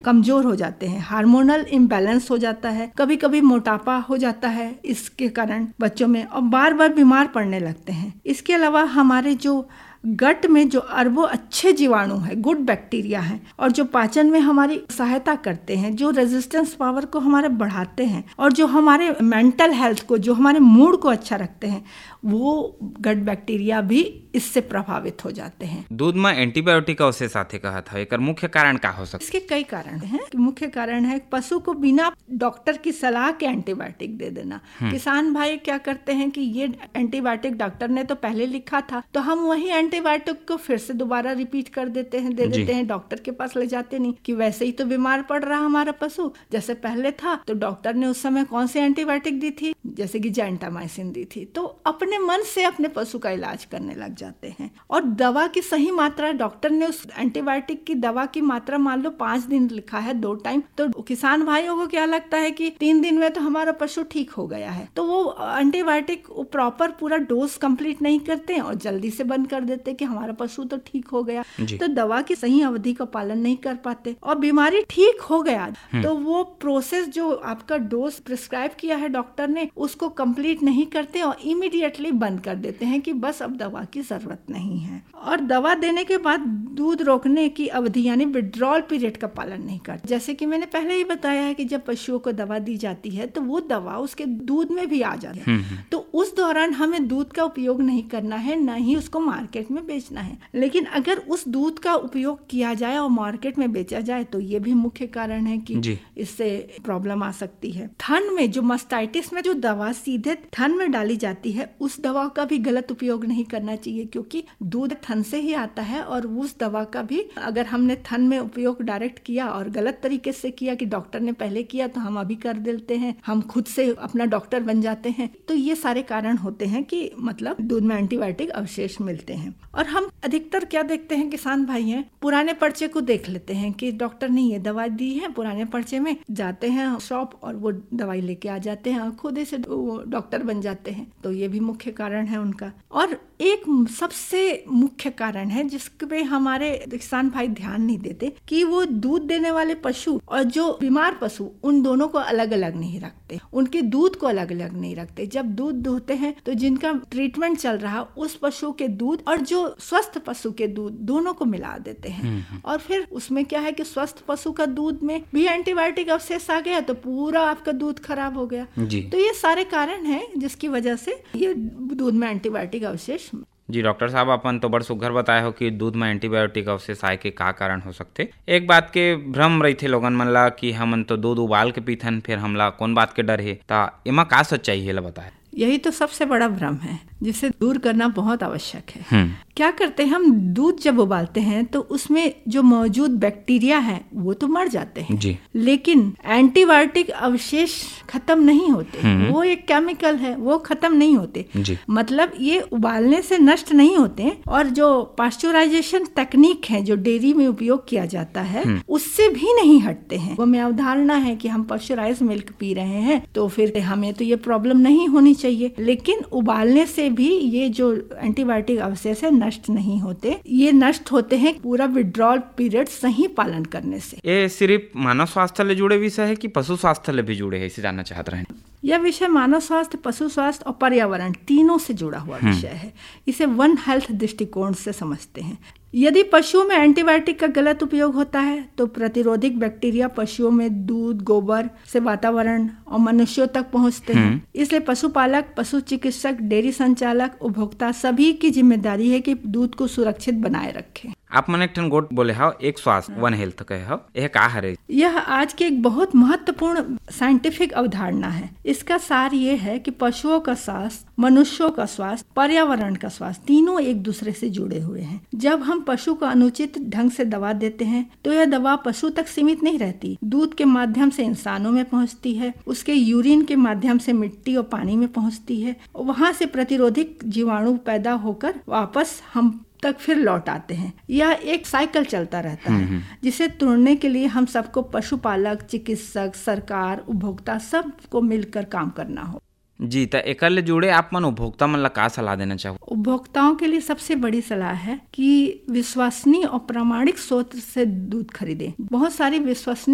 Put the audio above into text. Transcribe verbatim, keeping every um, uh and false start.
कमजोर हो जाते हैं, हार्मोनल इम्बैलेंस हो जाता है, कभी कभी मोटापा हो जाता है इसके कारण बच्चों में, और बार बार बीमार पड़ने लगते हैं। इसके अलावा हमारे जो गट में जो अरबों अच्छे जीवाणु हैं, गुड बैक्टीरिया हैं, और जो पाचन में हमारी सहायता करते हैं, जो रेजिस्टेंस पावर को हमारे बढ़ाते हैं, और जो हमारे मेंटल हेल्थ को, जो हमारे मूड को अच्छा रखते हैं, वो गट बैक्टीरिया भी इससे प्रभावित हो जाते हैं। दूध में एंटीबायोटिक अवशेष साथे कहा था, एकर मुख्य कारण का हो सकता है? इसके कई कारण हैं। मुख्य कारण है पशु को बिना डॉक्टर की सलाह के एंटीबायोटिक दे देना। किसान भाई क्या करते हैं कि ये एंटीबायोटिक डॉक्टर ने तो पहले लिखा था, तो हम वही एंटीबायोटिक को फिर से दोबारा रिपीट कर देते हैं, दे देते हैं, डॉक्टर के पास ले जाते नहीं कि वैसे ही तो बीमार पड़ रहा हमारा पशु जैसे पहले था। तो डॉक्टर ने उस समय कौन सी एंटीबायोटिक दी थी, जैसे कि जेंटामाइसिन दी थी। तो अपने मन से अपने पशु का इलाज करने लग जाते हैं। और दवा की सही मात्रा, डॉक्टर ने उस एंटीबायोटिक की दवा की मात्रा मान लो पांच दिन लिखा है, दो टाइम, तो किसान भाइयों को क्या लगता है कि तीन दिन में तो हमारा पशु ठीक हो गया है, तो वो एंटीबायोटिक प्रॉपर पूरा डोज कंप्लीट नहीं करते हैं और जल्दी से बंद कर देते कि हमारा पशु तो ठीक हो गया। तो दवा की सही अवधि का पालन नहीं कर पाते और बीमारी ठीक हो गया तो वो प्रोसेस जो आपका डोज प्रिस्क्राइब किया है डॉक्टर ने उसको कंप्लीट नहीं करते और इमीडिएटली बंद कर देते हैं कि बस अब दवा की जरूरत नहीं है। और दवा देने के बाद दूध रोकने की अवधि यानी विड्रॉल पीरियड का पालन नहीं करते। जैसे कि मैंने पहले ही बताया है कि जब पशुओं को दवा दी जाती है तो वो दवा उसके दूध में भी आ जाती है, तो उस दौरान हमें दूध का उपयोग नहीं करना है, न ही उसको मार्केट में बेचना है। लेकिन अगर उस दूध का उपयोग किया जाए और मार्केट में बेचा जाए तो ये भी मुख्य कारण है कि इससे प्रॉब्लम आ सकती है। थन में जो मास्टाइटिस में जो दवा सीधे थन में डाली जाती है उस दवा का भी गलत उपयोग नहीं करना चाहिए, क्योंकि दूध थन से ही आता है और उस दवा का भी अगर हमने थन में उपयोग डायरेक्ट किया और गलत तरीके से किया कि डॉक्टर ने पहले किया तो हम अभी कर देते हैं, हम खुद से अपना डॉक्टर बन जाते हैं, तो ये सारे कारण होते हैं कि मतलब दूध में एंटीबायोटिक अवशेष मिलते हैं। और हम अधिकतर क्या देखते हैं, किसान भाई हैं पुराने पर्चे को देख लेते हैं कि डॉक्टर ने ये दवा दी है, पुराने पर्चे में जाते हैं शॉप और वो दवाई लेके आ जाते हैं और खुद से डॉक्टर बन जाते हैं। तो ये भी मुख्य कारण है उनका। और एक सबसे मुख्य कारण है जिसपे हमारे किसान भाई ध्यान नहीं देते कि वो दूध देने वाले पशु और जो बीमार पशु उन दोनों को अलग अलग नहीं रखते, उनके दूध को अलग अलग नहीं रखते। जब दूध दूहते हैं तो जिनका ट्रीटमेंट चल रहा उस पशु के दूध और जो स्वस्थ पशु के दूध दोनों को मिला देते हैं। और फिर उसमें क्या है कि स्वस्थ पशु का दूध में भी एंटीबायोटिक अवशेष आ गया तो पूरा आपका दूध खराब हो गया। तो ये सारे कारण हैं जिसकी वजह से ये दूध में एंटीबायोटिक अवशेष। जी डॉक्टर साहब, अपन तो बड़ सुघर बताए हो कि दूध में एंटीबायोटिक अवशेष आए के का कारण हो सकते। एक बात के भ्रम रही थे लोगन मन ला कि हमन तो दूध उबाल के पीथन, फिर हमला कौन बात के डर है, ता एमा का सच्चाई है ला बताए। यही तो सबसे बड़ा भ्रम है जिसे दूर करना बहुत आवश्यक है। क्या करते हैं हम, दूध जब उबालते हैं तो उसमें जो मौजूद बैक्टीरिया है वो तो मर जाते हैं जी। लेकिन एंटीबायोटिक अवशेष खत्म नहीं होते, वो एक केमिकल है, वो खत्म नहीं होते जी। मतलब ये उबालने से नष्ट नहीं होते। और जो पास्चुराइजेशन तकनीक है जो डेयरी में उपयोग किया जाता है उससे भी नहीं हटते हैं। वो में अवधारणा है कि हम पास्चुराइज मिल्क पी रहे हैं तो फिर हमें तो ये प्रॉब्लम नहीं होनी चाहिए, लेकिन उबालने से भी ये जो एंटीबायोटिक अवशेष है नष्ट नहीं होते, ये नष्ट होते हैं पूरा विड्रॉल पीरियड सही पालन करने से। ये सिर्फ मानव स्वास्थ्य ले जुड़े विषय है कि पशु स्वास्थ्य ले भी जुड़े है, इसे जानना चाहते रहे। यह विषय मानव स्वास्थ्य, पशु स्वास्थ्य और पर्यावरण तीनों से जुड़ा हुआ विषय है। इसे वन हेल्थ दृष्टिकोण से समझते हैं। यदि पशुओं में एंटीबायोटिक का गलत उपयोग होता है तो प्रतिरोधक बैक्टीरिया पशुओं में दूध, गोबर से वातावरण और मनुष्यों तक पहुंचते हैं। इसलिए पशुपालक, पशु चिकित्सक, डेयरी संचालक, उपभोक्ता सभी की जिम्मेदारी है कि दूध को सुरक्षित बनाए रखें। आप मन एक ठन गोट बोले हो एक स्वास्थ्य वन हेल्थ कहे हो, यह का है? यह आज की एक बहुत महत्वपूर्ण साइंटिफिक अवधारणा है। इसका सार ये है कि पशुओं का स्वास्थ्य, मनुष्यों का स्वास्थ्य, पर्यावरण का स्वास्थ्य तीनों एक दूसरे से जुड़े हुए हैं। जब हम पशु को अनुचित ढंग से दवा देते हैं तो यह दवा पशु तक सीमित नहीं रहती, दूध के माध्यम से इंसानों में पहुंचती है, उसके यूरिन के माध्यम से मिट्टी और पानी में पहुंचती है, वहां से प्रतिरोधक जीवाणु पैदा होकर वापस हम तक फिर लौट आते हैं। यह एक साइकिल चलता रहता है जिसे तोड़ने के लिए हम सबको पशुपालक, चिकित्सक, सरकार, उपभोक्ता सबको मिलकर काम करना हो। जी, तो एकल ले जुड़े आप मन उपभोक्ता मन ला का सलाह देना चाहो? उपभोक्ताओं के लिए सबसे बड़ी सलाह है कि विश्वसनीय और प्रामाणिक स्रोत से दूध खरीदें। बहुत सारी विश्वसनीय